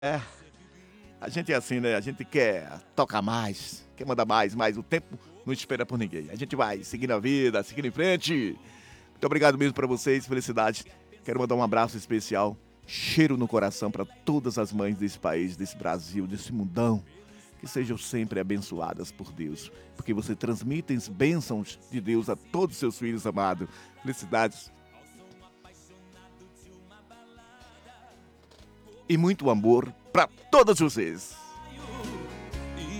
É, a gente é assim, né? A gente quer tocar mais, quer mandar mais, mas o tempo não espera por ninguém. A gente vai seguindo a vida, seguindo em frente. Muito obrigado mesmo para vocês, felicidade. Quero mandar um abraço especial, cheiro no coração para todas as mães desse país, desse Brasil, desse mundão. Que sejam sempre abençoadas por Deus, porque você transmite as bênçãos de Deus a todos os seus filhos amados. Felicidades e muito amor para todas vocês.